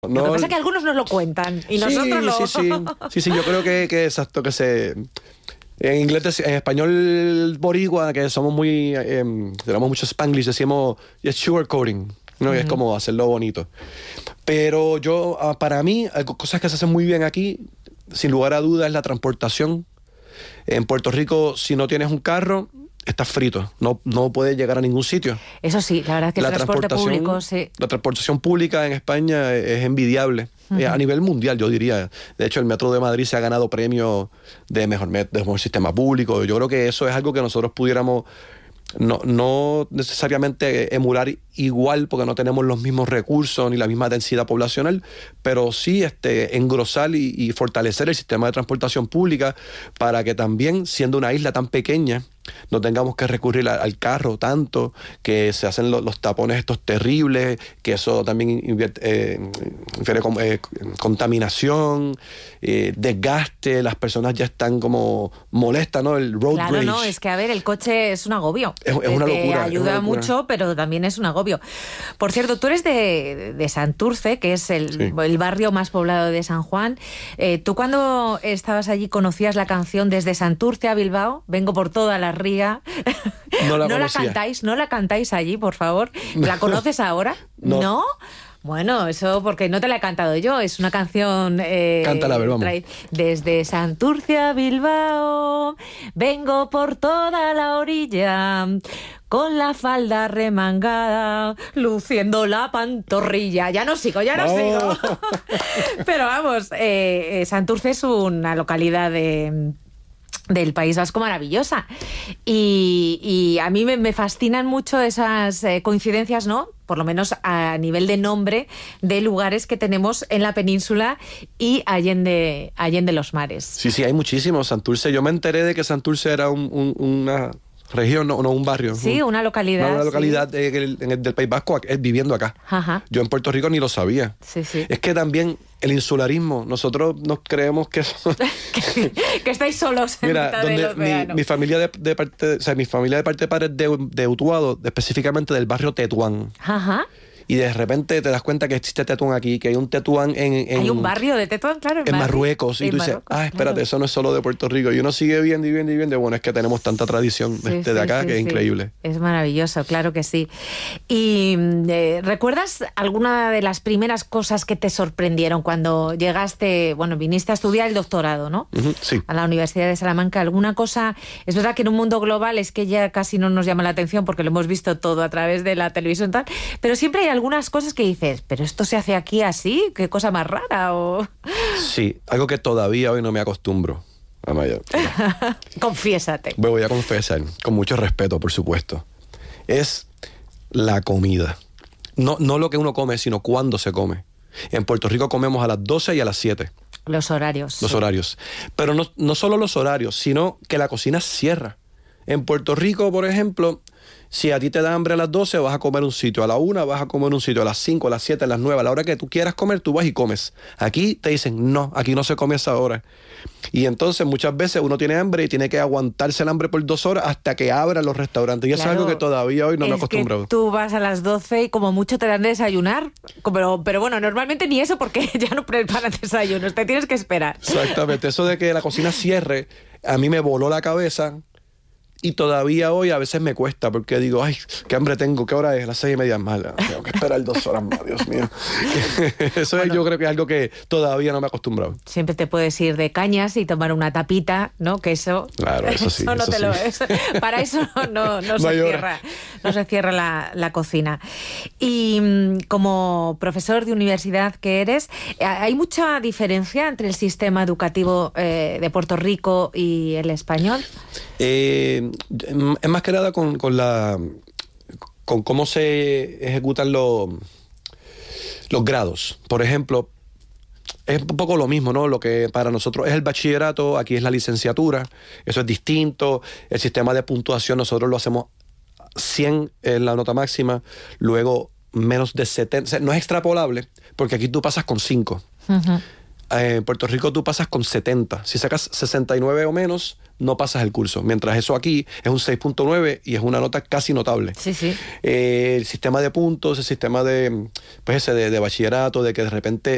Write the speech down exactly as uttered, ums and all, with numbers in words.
No, lo que pasa es que algunos nos lo cuentan y sí, nosotros lo... Sí, sí, sí, sí, yo creo que, que exacto, que se... En inglés, en español boricua, que somos muy... Eh, tenemos mucho Spanglish, decimos es sugarcoating, ¿no? Uh-huh. Es como hacerlo bonito. Pero yo, para mí, cosas que se hacen muy bien aquí, sin lugar a dudas, es la transportación. En Puerto Rico, si no tienes un carro, estás frito, no, no puedes llegar a ningún sitio. Eso sí, la verdad es que el la transporte público... Sí. La transportación pública en España es envidiable, uh-huh. eh, a nivel mundial, yo diría. De hecho, el Metro de Madrid se ha ganado premios de mejor, de mejor sistema público. Yo creo que eso es algo que nosotros pudiéramos no, no necesariamente emular igual, porque no tenemos los mismos recursos ni la misma densidad poblacional, pero sí este, engrosar y, y fortalecer el sistema de transportación pública para que también, siendo una isla tan pequeña, no tengamos que recurrir al, al carro tanto, que se hacen lo, los tapones estos terribles, que eso también invierte, eh, infiere con, eh, contaminación, eh, desgaste, las personas ya están como molestas, ¿no? El road claro, rage. No, es que a ver, el coche es un agobio. Es, es una Te locura. ayuda una locura. mucho, pero también es un agobio. Por cierto, tú eres de, de Santurce, que es el, sí. el barrio más poblado de San Juan. Eh, ¿Tú cuando estabas allí conocías la canción Desde Santurce a Bilbao? Vengo por toda la ría. No la, ¿No la cantáis, no la cantáis allí, por favor? ¿La conoces ahora? No. ¿No? Bueno, eso porque no te la he cantado yo, es una canción... Eh, Cántala, a ver, vamos. Trae, Desde Santurce a Bilbao, vengo por toda la orilla, con la falda remangada, luciendo la pantorrilla. Ya no sigo, ya no oh. sigo. Pero vamos, eh, Santurce es una localidad de... del País Vasco maravillosa y, y a mí me, me fascinan mucho esas eh, coincidencias, ¿no? Por lo menos a nivel de nombre de lugares que tenemos en la península y allende, allende los mares. Sí, sí, hay muchísimos. Santurce, yo me enteré de que Santurce era un, un, una región, no, no un barrio. Sí, un, una localidad. Una localidad sí. de, de, de, del País Vasco viviendo acá. Ajá. Yo en Puerto Rico ni lo sabía. Sí, sí. Es que también el insularismo, nosotros nos creemos que... que, que estáis solos en Mira, mitad donde del océano. Mi, mi familia de, de parte, o sea, mi familia de parte de padres de, de Utuado, específicamente del barrio Tetuán. Ajá. Y de repente te das cuenta que existe Tetuán aquí, que hay un Tetuán en... en hay un barrio de Tetuán, claro. En, en Madrid. Marruecos. Y en tú dices, Marruecos, ah, espérate, claro. eso no es solo de Puerto Rico. Y uno sigue viendo y viendo y viendo. Bueno, es que tenemos tanta tradición sí, este, sí, de acá sí, que sí. es increíble. Es maravilloso, claro que sí. Y eh, ¿recuerdas alguna de las primeras cosas que te sorprendieron cuando llegaste, bueno, viniste a estudiar el doctorado, ¿no? Uh-huh, sí. A la Universidad de Salamanca. ¿Alguna cosa? Es verdad que en un mundo global es que ya casi no nos llama la atención porque lo hemos visto todo a través de la televisión y tal, pero siempre hay algunas cosas que dices, pero esto se hace aquí así, qué cosa más rara. O... Sí, algo que todavía hoy no me acostumbro. Amaya. Confiésate. Me voy a confesar, con mucho respeto, por supuesto. Es la comida. No, no lo que uno come, sino cuándo se come. En Puerto Rico comemos a las doce y a las siete. Los horarios. Los sí. horarios. Pero no, no solo los horarios, sino que la cocina cierra. En Puerto Rico, por ejemplo, si a ti te da hambre a las doce, vas a comer un sitio. A la una vas a comer un sitio. A las cinco, a las siete, a las nueve. A la hora que tú quieras comer, tú vas y comes. Aquí te dicen, no, aquí no se come a esa hora. Y entonces muchas veces uno tiene hambre y tiene que aguantarse el hambre por dos horas hasta que abran los restaurantes. Y claro, eso es algo que todavía hoy no me he acostumbrado. Que tú vas a las doce y como mucho te dan de desayunar. Pero, pero bueno, normalmente ni eso porque ya no preparan desayunos. Te tienes que esperar. Exactamente. Eso de que la cocina cierre, a mí me voló la cabeza. Y todavía hoy a veces me cuesta porque digo, ay, qué hambre tengo, ¿qué hora es? Las seis y media más. Tengo que esperar dos horas más, Dios mío. Eso bueno, yo creo que es algo que todavía no me he acostumbrado. Siempre te puedes ir de cañas y tomar una tapita, ¿no? Que eso... Claro, eso sí. Eso no eso te sí. lo, eso, para eso no, no, no, se, cierra, no se cierra la, la cocina. Y como profesor de universidad que eres, ¿hay mucha diferencia entre el sistema educativo eh, de Puerto Rico y el español? Eh... Es más que nada con, con la con cómo se ejecutan los los grados. Por ejemplo, es un poco lo mismo, ¿no? Lo que para nosotros es el bachillerato, aquí es la licenciatura. Eso es distinto. El sistema de puntuación nosotros lo hacemos cien en la nota máxima, luego menos de setenta. O sea, no es extrapolable, porque aquí tú pasas con cinco. Uh-huh. En Puerto Rico tú pasas con setenta. Si sacas sesenta y nueve o menos, no pasas el curso. Mientras eso aquí es un seis punto nueve y es una nota casi notable. Sí, sí. Eh, el sistema de puntos, el sistema de, pues ese de, de bachillerato, de que de repente